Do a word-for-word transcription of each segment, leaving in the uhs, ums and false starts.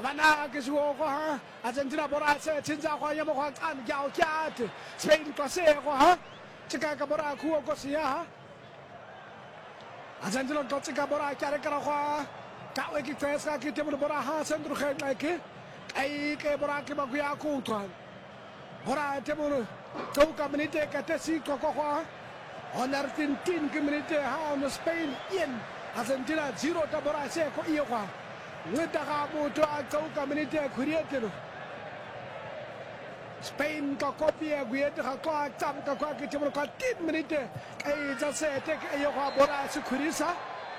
Avana Gizwo, Argentina Borase, Tinza, Yamaha, and Yao Cat, Spain Paseo, Chicago Boraku, Gosia, Argentina Totsica Bora, Caracaraha, Kawaki Tesa, Kitim Boraha, Centro Head like it, Aike Boraki Maguaku, Bora Temur, Toka Minute, Catesi, Cocoa, on Argentine community, on Spain, in Argentina, zero Taborase, Iowa. With the Hamuto Toka Minute created Spain, Copia, we had a clock, some Kakaki, ten minutes. I just say, take a Yoha Boras, Kurisa.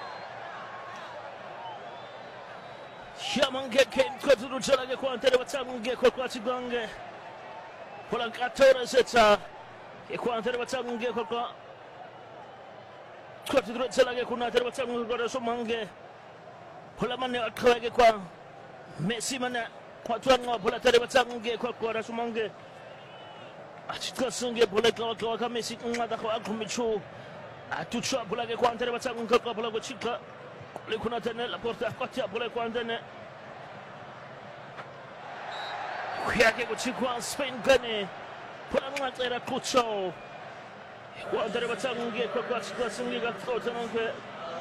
Shaman get came to the Chalaga Quanta, but some get Quachigonga. Polancatora sets a Quanta, but some get Quatta. Quattro Chalaga Kunata, but some got a Somange. Polamane akwege kwa Messi mana kwatwanga polatare batsange kwa kwa rasumange achika sunge poleka kwa kwa Messi ngada kwa akumichu atuchwa polage kwa antare batsange kwa polago chika le kuna tene la porta kwa tia pole kwa ndene kuyake kuchikwa Spain gane polanga tsera kucho kwa antare batsange kwa kwa chika sunge kwa kwa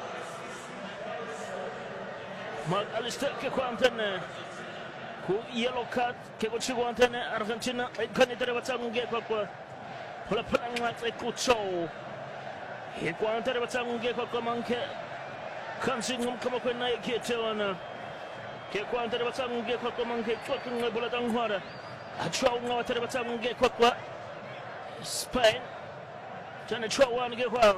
Mark Alistair che qua antenne ku yellow card che con ci antenne Argentina e con i tre bazzanghe qua qua la planga e cuccio e qua antenne bazzanghe qua qua manche Kansingum come quella che c'è che qua antenne bazzanghe qua qua manche qua con la bola d'angora a ciò una volta bazzanghe qua qua Spain c'è ne ciò one che qua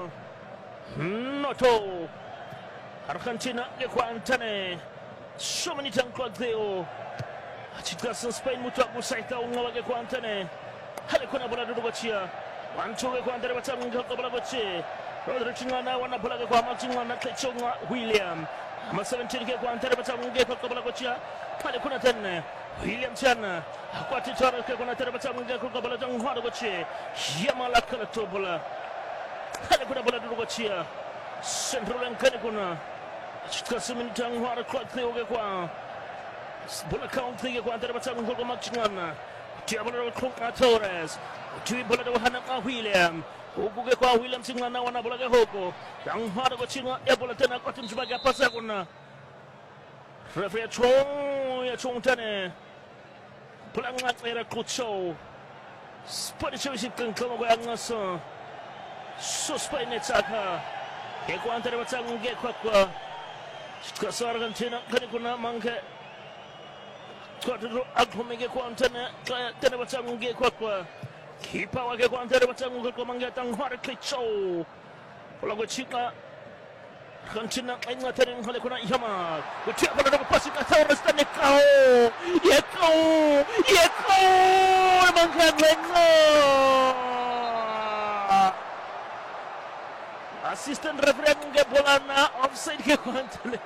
noto Argentina che quantane so many tanquadeo achika Spain mutu akusaika unga che quantane hale kuna bola do bachia wancho che quantare batanga ko bola bache Rodrigo na wana bola ke kwa machinga na Tlechonga William ama seventeen ke quantare batanga ko bola bachia hale kuna tenne William chana akwati chara ke kuna tare batanga ko bola jangwa do bache yamala kala to bola hale kuna bola do bachia centro lankane kuna Kasmin Tangwara Quatio Gua Bola County Quantara Batang Machinana, Tiabolo Torres, Tibolo Hanaka William, Uguqa William Singana, Bolaga Hoko, Young Haragachina, Ebolatana Cotton Baga Pasaguna, Referee Troy Chontane, Plangat Era Cucho, Spanish can come away on so Spain Saka, Equantara Batang Gekwa. Because Argentina Caricuna Manke Quattro Alcomega Quantana, Tenebatange Quaqua, keep our Quantanabatango Mangatang Hartley Show, Polagochica, Argentina, I'm not telling Halicuna Yama, we take a little passing at Thomas Tanicao, Yeko, Yeko, Manca. Assistant referee Bolana offside che quantale.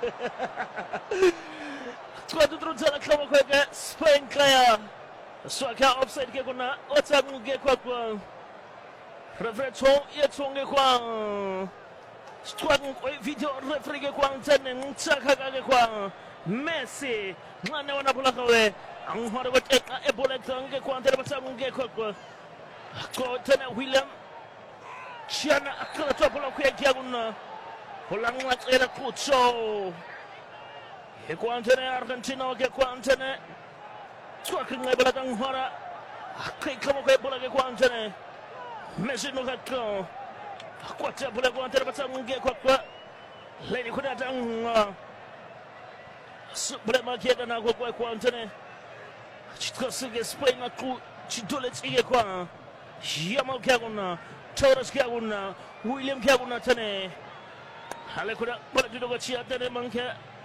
Quattro zona kama kwega Spain kaya. Swaka offside che kuna otamu ge kwa kwa. Referee chong ye chonge kwa. Squad video referee ge kwa ntane ntsaka ge kwa. Messi mwana wana bola kawe. Anghora weteka ebola tange kwa ntane batamu ge kwa kwa. Kwa tena William Chiana akala topola kwa kiaguna polanga tsera kucho e quantene Argentina che quantene sua kinga bola tanghora akai kama kwa bola che quantene Messi no gatto quattro bola quantene batsange kwa kwa leni kuna tanga bola makieda na kwa quantene chitkosinge Spain ku chitole tsiye kwa yama kiaguna Torres Kiaguna, William Kiaguna Tane, Halekuna, Paladuga Tane Manke,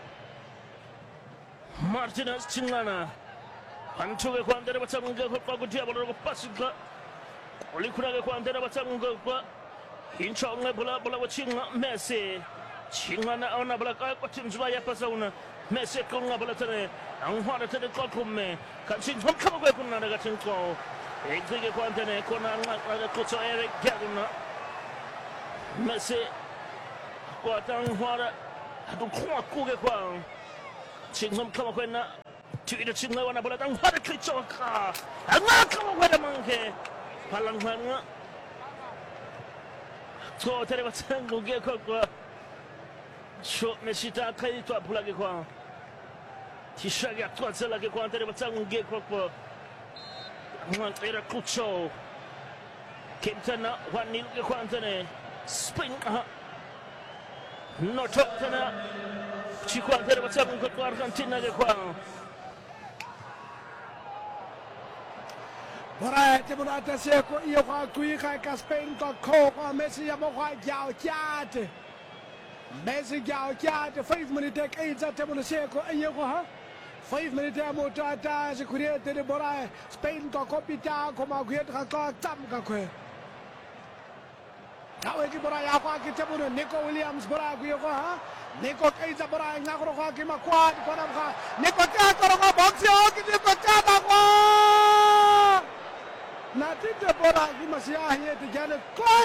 Martinez Chingana, Antuga Quantana Batanga, Pagutia, Pasica, Olikuna Quantana Batanga, Inchonga Bula Bula Chinga, Messi, Chingana on a black Items via Pasona, Messi Conga Balatane, and Hana to the Cocume, Catching from Kamaguna Gatinko. Exige quantene con la cosa Eric Gaguna Messi Quatan Hora, I don't quite cook a quang. Chingum Kamaquena, Tuwida chingla wana bola tang hada kichoka. Anga kama wada mangke. Palang hanga. To tere batang luge kwa. Shot mesita kai to apulage kwa. Tishaga to zelage kwa tere batang luge kwa. Mwantera kucho. Kentana wani luge kwa antene. Spin aha. No top tana. Chikwa tere batang kwa Argentina ge kwa. Bora te mona te se ko iyo kwa kui ka ka Spain ko ko ko Messi ya mo kwa jao chat Messi jao chat five minutes ke za te mona se ko iyo ko ha five minutes mo ta ta se kurie te bora Spain ko ko pita ko ma kuet ka ko tam ka ko Kawe ki bora ya kwa ki te mona Nico Williams bora ku yo ko ha Nico ke za bora nga ko ko ki ma kwa ko na ka Nico ta ko ko box yo ki Nico ta ta ko Natite bora ki masya hiye te jane ko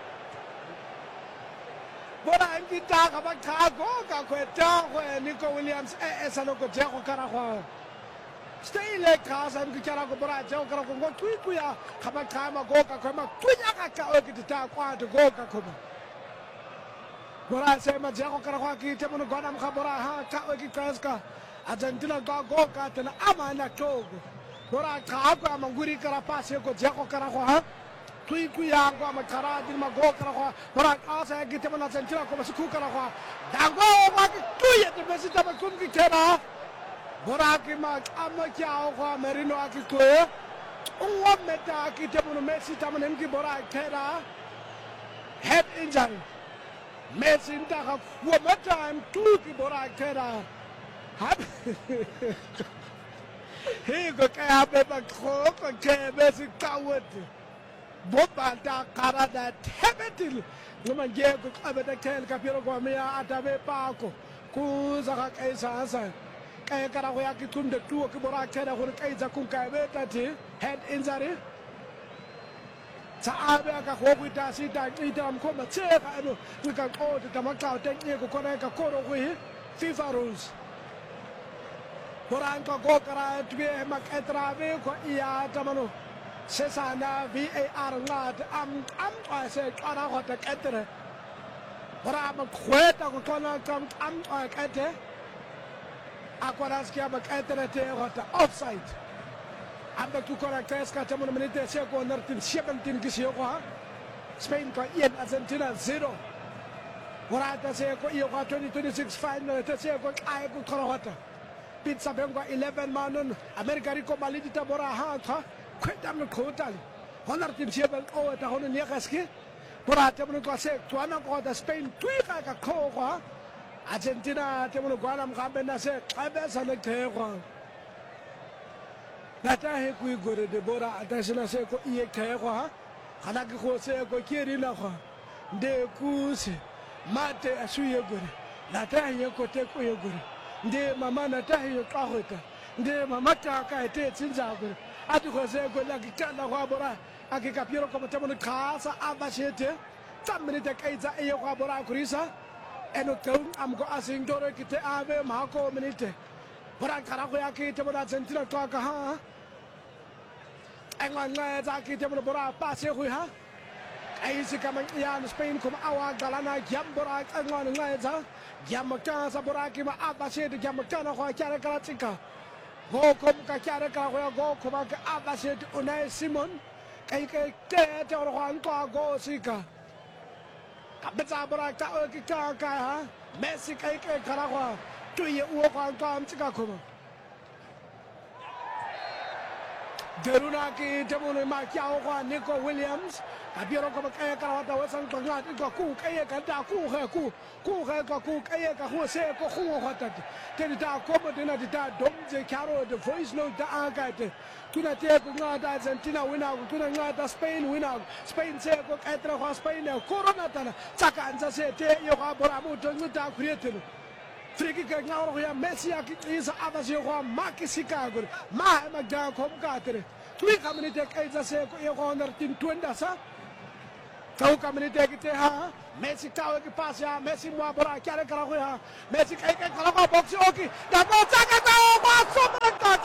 bora ngi ta ka ba ka go ka ko ta ko Nico Williams e e sano ko je ko kara ko stay le ka sa ngi kara ko bora je ko kara ko ngo tui ku ya ka ba ka ma go ka ko ma tunya ka ka o ki ta kwa to go ka ko bora se ma je ko kara ko ki te mo go na ma bora ha ka o ki ka Argentina go go ka te na ama na togo bora ka ka manguri kara pase ko jako kara ko ha tui ku ya ko ma kara din ma go kara ko bora ka sa ki te na sentra ko su kara ko dango ma ki tui te besi ta kun ki tera bora ki ma amma kya ko merino aki ko unwa meta ki te mo Messi ta mo ki bora tera head injury Messi ta ka wo meta am tu ki bora tera ha He go kaya beba ko ko ke besi kawet boba da karada tebetil ngoma nge ko abeta kel kapiro ko mia atabe pa ko ku za ka kaisa asa kaya kara ko yakitunde tuo ki bora kera ko kaisa kun ka beta ti head injury sa abe ka ko ku ta si ta ita am ko ma che ka no ka ko ta ma ka te ko ko ka ko ro ko FIFA rules Bora ko go kara tue mak etrabe ko iya tamano sesana V A R ngat am am pa se kara ko te etre bora ma khweta ko kona kam am pa kete akwara skia ma etre te ko offside am da tu kora tes ka tamano minute se ko nartin seventeen kisio ko Spain ko yen Argentina zero bora ta se ko iyo ko twenty twenty-six final ta se ko ai ko kora Pizza bengwa eleven manon America riko malidi ta bora ha tha kweta me khotali honar tim siebel o ta hono ne gaske bora ta mo ko se twana ko da Spain tui ka ka kho ko Argentina te mo ko alam gambe na se abe sa le the ko na ta he ku gore de bora ta sina se ko ie the ko ha kana ki ko se ko kiri na ko de ku se mate asuye gore na ta ye ko te ko ye gore Nde mama na tahi ka hota nde mama ta ka ete tsinza go ati go se go la kitana go bora aki kapiro ko mata mo khasa abashete tsamene te kaiza e go bora kurisa eno tong am go asing dore kite ave ma ko minute bora kara go ya kite mo da Argentina to ka ha engwa nga za kite mo bora pase go ha ai se kama ya Spain ko awa galana jambora engwa nga za Giamaka saboraki ma abashe de giamaka na kwa kyare karatika go kom ka kyare ka go go ko ba abashe de Unai Simon kai kai te te ro kwan ko go sika kabeza bora ka o ki ka ka ha Messi kai kai kara kwa tu ye u kwan ko am tika ko Deruna ki temune ma kyao kwa Nico Williams Kabiero ko kaya karawata wasan ko ngat ko ku kaya ka ta ku he ku ku he ko ku kaya ka ho se ko khu hota te ta ko mo dina ta dom je karo the voice note da agate tuna te ko ngata Argentina wina ko tuna ngata Spain wina Spain se ko etra ko Spain corona tana tsaka anza se te yo ga bora mo to ngata create Friki ka ngawro ya Messi akisa abasi ko makisika go ma ma ga ko ka tere tui kamini te kaisa se ko yo ko nar tin twenda sa Kau kamini te kite ha Messi tahu ki pas ya Messi mua bora kyare kara ko ha Messi kai kai kala ko box oki da ko tsaka ko ba so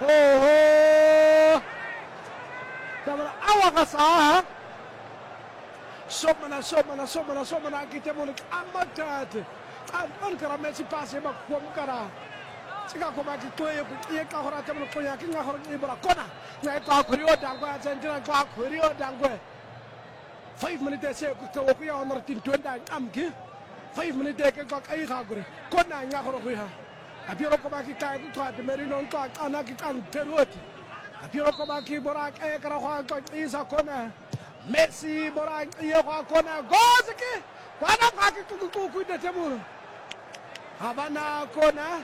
oh tabara awa ka sa somana somana somana somana kita mo amatat an an kara Messi passe ba ko kara sika ko ba ki toye ku ye ka hora tamno ko ya ki nga hora ni bra kona na ka ko rio dangwa Argentina ka ko rio dangwa five minutes se ku to ku ya on tin twenda am ki five minutes ke ko ai ka gure kona nga hora ku ha abiro ko ba ki ta ku to de merino ko ana ki kan teroti abiro ko ba ki bora ke kara ko isa kona Messi bora ye ko kona gozike wana ka ki ku ku ku de temu habana kona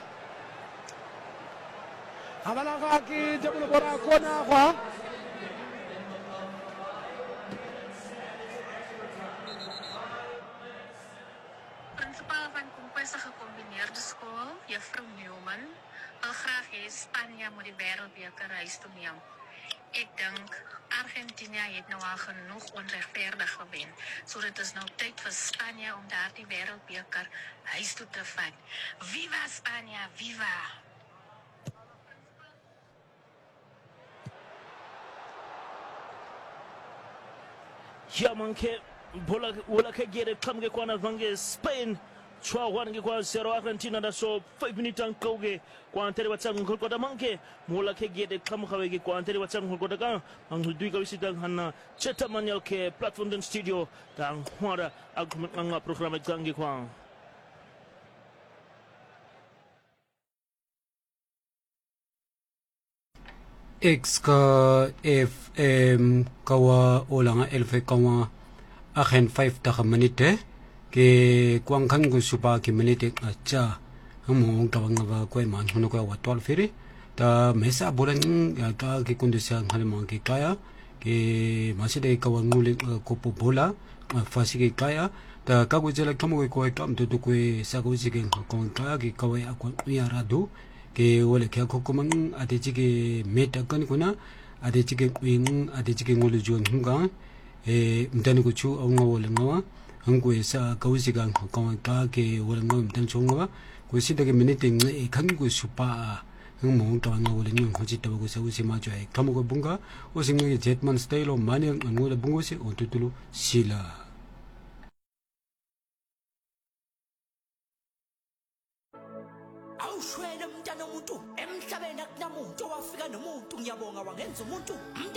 habana ka ki temu bora kona kwa Principal van Conquesta gecombineerde school, juffrouw Newman, wil graag eens Spanje moet die wereldbeker reis toe neem. Ik denk, Argentinië heeft nou al genoeg onrechtvaardig gewin. So dit is nou tijd voor Spanje om daar die wereldbeker huis toe te vat. Viva Spanje, viva! Ya manke bola wala ka gere kamge kwa na vange Spain chwa wange kwa zero Argentina da so five minutes an kauge kwa anteri watang ko da manke mola ka gere kam khawege kwa anteri watang ko da ka ang dui ka visita hanna cheta manual ke platform den studio tang hora ag nga program gange kwa X ka F M kawa olanga elfe kawa ahen five ta minute ke kwang kan gu supa ki minute acha hamu kawang ba ko man hono ko watwal fere ta mesa bolan ka ki kondisya ngale mang ki kaya ke maside kawang ngule ko po bola fasi ki kaya ta ka gu jela kamu ko kam to to ko sa ko jige ko kaya ki kawai akwa ya radu ke wale ke ko kumang ade jige meta kan kuna ade jige wing ade jige ngulu jon hunga e mtani ko chu au ngawole ngawa hangu sa kausiga ko ka ke wala ngam mtan chonga ko sida ke minute e kan ko supa hang mo ta ngawole nyong hoji ta ko sa usi ma jo e kam ko bunga o singi jetman style o mani ngole bungo se o tutulu sila awushwele mntana umuntu emhlabeni akunamuntu owafika nomuntu ngiyabonga wangenza umuntu